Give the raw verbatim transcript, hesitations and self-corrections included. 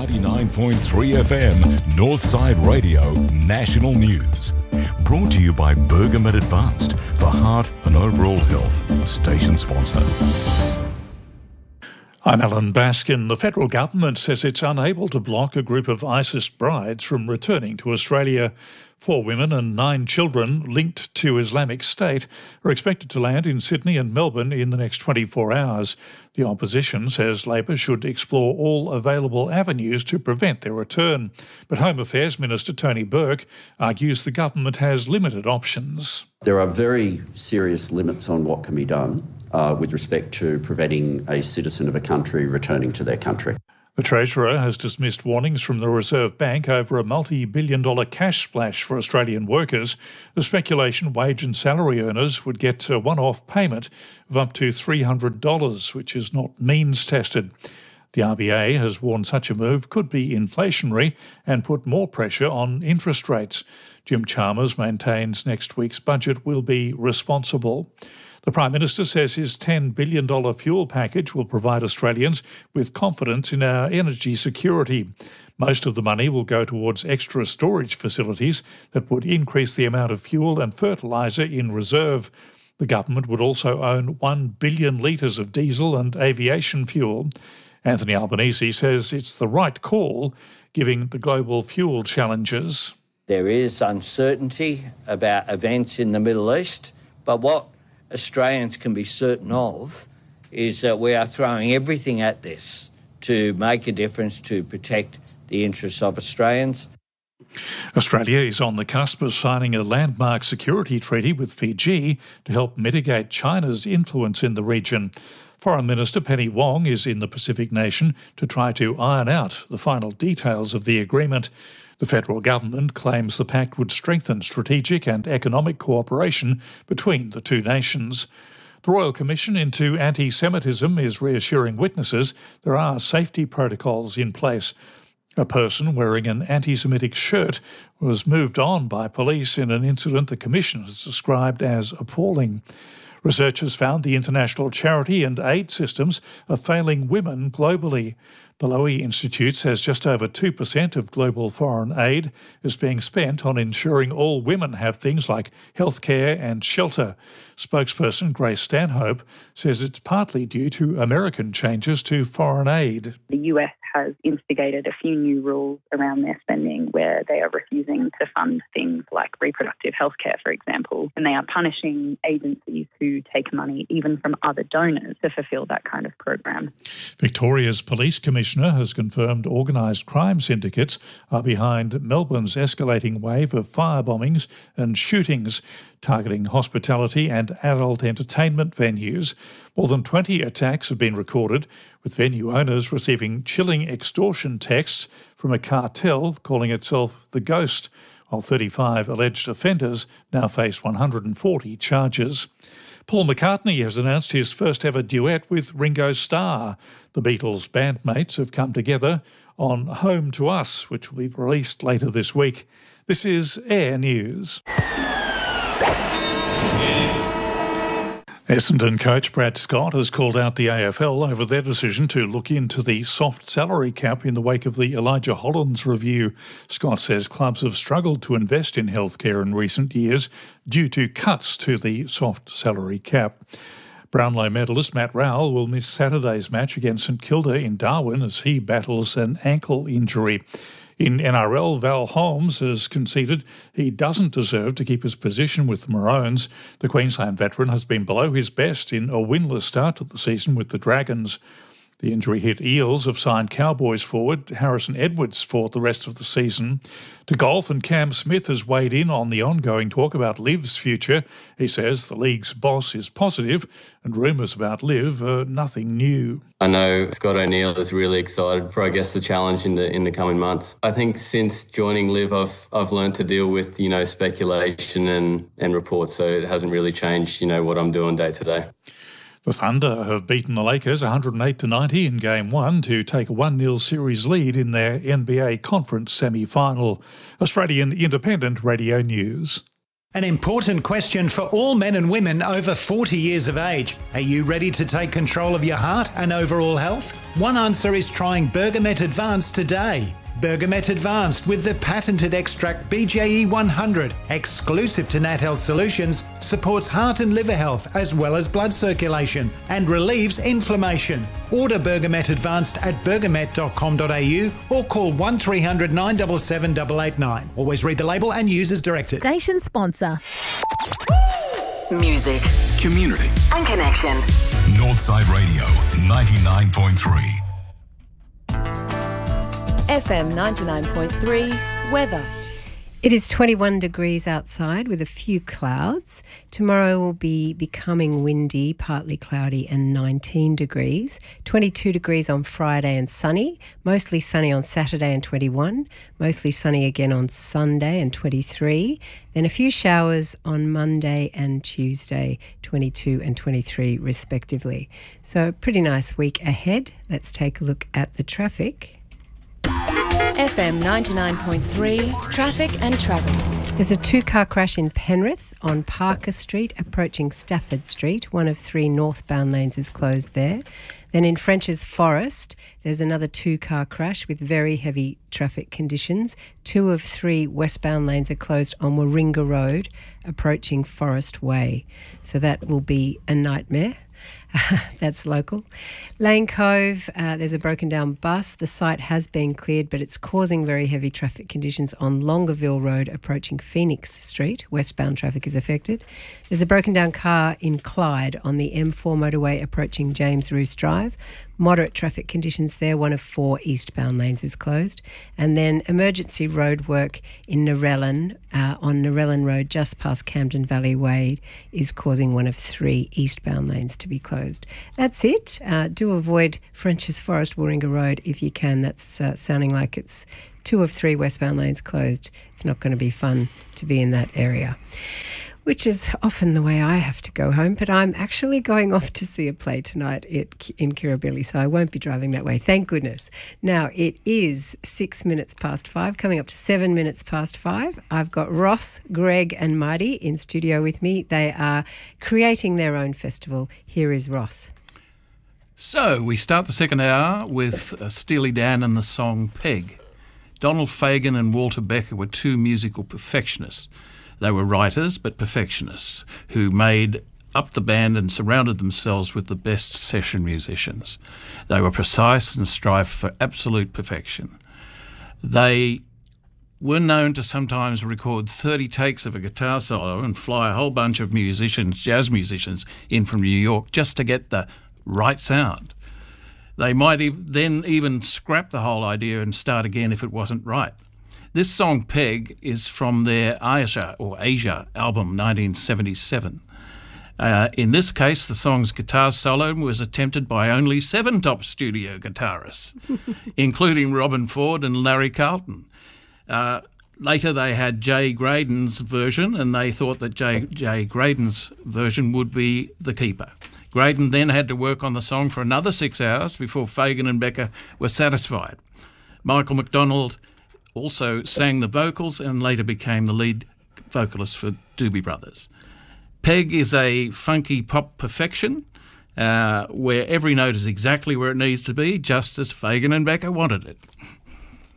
ninety-nine point three F M, Northside Radio, National News. Brought to you by Bergamet Advanced for heart and overall health. Station sponsor. I'm Alan Baskin. The federal government says it's unable to block a group of ISIS brides from returning to Australia. Four women and nine children linked to Islamic State are expected to land in Sydney and Melbourne in the next twenty-four hours. The opposition says Labor should explore all available avenues to prevent their return. But Home Affairs Minister Tony Burke argues the government has limited options. There are very serious limits on what can be done uh, with respect to preventing a citizen of a country returning to their country. The Treasurer has dismissed warnings from the Reserve Bank over a multi-billion dollar cash splash for Australian workers. The speculation wage and salary earners would get a one-off payment of up to three hundred dollars, which is not means tested. The R B A has warned such a move could be inflationary and put more pressure on interest rates. Jim Chalmers maintains next week's budget will be responsible. The Prime Minister says his ten billion dollars fuel package will provide Australians with confidence in our energy security. Most of the money will go towards extra storage facilities that would increase the amount of fuel and fertiliser in reserve. The government would also own one billion litres of diesel and aviation fuel. Anthony Albanese says it's the right call, given the global fuel challenges. There is uncertainty about events in the Middle East, but what Australians can be certain of is that we are throwing everything at this to make a difference to protect the interests of Australians. Australia is on the cusp of signing a landmark security treaty with Fiji to help mitigate China's influence in the region. Foreign Minister Penny Wong is in the Pacific nation to try to iron out the final details of the agreement. The federal government claims the pact would strengthen strategic and economic cooperation between the two nations. The Royal Commission into Anti-Semitism is reassuring witnesses there are safety protocols in place. A person wearing an anti-Semitic shirt was moved on by police in an incident the Commission has described as appalling. Researchers found the international charity and aid systems are failing women globally. The Lowy Institute says just over two percent of global foreign aid is being spent on ensuring all women have things like healthcare and shelter. Spokesperson Grace Stanhope says it's partly due to American changes to foreign aid. The U S has instigated a few new rules around their spending where they are refusing to fund things like reproductive healthcare, for example, and they are punishing agencies who take money even from other donors to fulfil that kind of program. Victoria's Police Commissioner has confirmed organised crime syndicates are behind Melbourne's escalating wave of fire bombings and shootings, targeting hospitality and adult entertainment venues. More than twenty attacks have been recorded, with venue owners receiving chilling extortion texts from a cartel calling itself The Ghost, while thirty-five alleged offenders now face one hundred forty charges. Paul McCartney has announced his first ever duet with Ringo Starr. The Beatles' bandmates have come together on Home to Us, which will be released later this week. This is Air News. Essendon coach Brad Scott has called out the A F L over their decision to look into the soft salary cap in the wake of the Elijah Hollands review. Scott says clubs have struggled to invest in healthcare in recent years due to cuts to the soft salary cap. Brownlow medalist Matt Rowell will miss Saturday's match against St Kilda in Darwin as he battles an ankle injury. In N R L, Val Holmes has conceded he doesn't deserve to keep his position with the Maroons. The Queensland veteran has been below his best in a winless start to the season with the Dragons. The injury-hit Eels have signed Cowboys forward Harrison Edwards for the rest of the season. To golf, and Cam Smith has weighed in on the ongoing talk about Liv's future. He says the league's boss is positive and rumours about Liv are nothing new. I know Scott O'Neill is really excited for, I guess, the challenge in the in the coming months. I think since joining Liv, I've I've learned to deal with, you know, speculation and, and reports, so it hasn't really changed, you know, what I'm doing day to day. The Thunder have beaten the Lakers one hundred eight to ninety in Game one to take a one nil series lead in their N B A Conference semi-final. Australian Independent Radio News. An important question for all men and women over forty years of age. Are you ready to take control of your heart and overall health? One answer is trying Bergamet Advanced today. Bergamet Advanced with the patented extract B J E one hundred, exclusive to Nat Health Solutions, supports heart and liver health as well as blood circulation and relieves inflammation. Order Bergamet Advanced at bergamet dot com dot a u or call one three hundred nine seven seven eight eight nine. Always read the label and use as directed. Station sponsor. Music, Community and connection. Northside Radio ninety-nine point three. F M ninety-nine point three weather. It is twenty-one degrees outside with a few clouds. Tomorrow will be becoming windy, partly cloudy and nineteen degrees. twenty-two degrees on Friday and sunny. Mostly sunny on Saturday and twenty-one. Mostly sunny again on Sunday and twenty-three. Then a few showers on Monday and Tuesday, twenty-two and twenty-three respectively. So a pretty nice week ahead. Let's take a look at the traffic. F M ninety-nine point three, traffic and travel. There's a two-car crash in Penrith on Parker Street, approaching Stafford Street. One of three northbound lanes is closed there. Then in French's Forest, there's another two-car crash with very heavy traffic conditions. Two of three westbound lanes are closed on Warringah Road, approaching Forest Way. So that will be a nightmare. That's local. Lane Cove, uh, there's a broken down bus. The site has been cleared, but it's causing very heavy traffic conditions on Longueville Road approaching Phoenix Street. Westbound traffic is affected. There's a broken down car in Clyde on the M four motorway approaching James Roos Drive. Moderate traffic conditions there. One of four eastbound lanes is closed. And then emergency road work in Narellan uh, on Narellan Road just past Camden Valley Way is causing one of three eastbound lanes to be closed. That's it. Uh, do avoid French's Forest, Warringah Road if you can. That's uh, sounding like it's two of three westbound lanes closed. It's not going to be fun to be in that area, which is often the way I have to go home, but I'm actually going off to see a play tonight at, in Kirribilli, so I won't be driving that way, thank goodness. Now, it is six minutes past five, coming up to seven minutes past five. I've got Ross, Greg and Marty in studio with me. They are creating their own festival. Here is Ross. So, we start the second hour with uh, Steely Dan and the song Peg. Donald Fagen and Walter Becker were two musical perfectionists. They were writers, but perfectionists, who made up the band and surrounded themselves with the best session musicians. They were precise and strived for absolute perfection. They were known to sometimes record thirty takes of a guitar solo and fly a whole bunch of musicians, jazz musicians, in from New York just to get the right sound. They might ev- then even scrap the whole idea and start again if it wasn't right. This song, Peg, is from their Asia, or Asia album, nineteen seventy-seven. Uh, in this case, the song's guitar solo was attempted by only seven top studio guitarists, including Robin Ford and Larry Carlton. Uh, later, they had Jay Graydon's version, and they thought that Jay, Jay Graydon's version would be the keeper. Graydon then had to work on the song for another six hours before Fagen and Becker were satisfied. Michael McDonald also sang the vocals and later became the lead vocalist for Doobie Brothers. Peg is a funky pop perfection uh, where every note is exactly where it needs to be, just as Fagen and Becker wanted it.